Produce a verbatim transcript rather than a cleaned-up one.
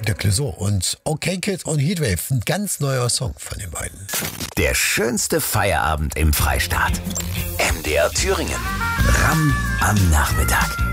Peter Clouseau und Okay Kid und Heatwave, ein ganz neuer Song von den beiden. Der schönste Feierabend im Freistaat. M D R Thüringen. R A M am Nachmittag.